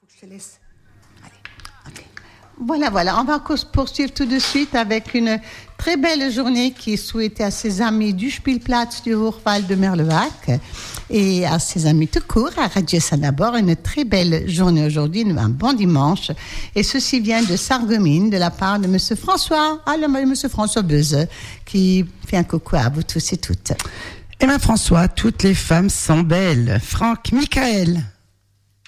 Je te laisse. Voilà, on va poursuivre tout de suite avec une très belle journée qui est souhaitée à ses amis du Spielplatz du Hochwald de Merlebach et à ses amis tout court, à Radio Sanabor. Une très belle journée aujourd'hui, un bon dimanche. Et ceci vient de Sarreguemines, de la part de Monsieur François, Monsieur François Beuze, qui fait un coucou à vous tous et toutes. Eh bien François, toutes les femmes sont belles. Franck, Michael.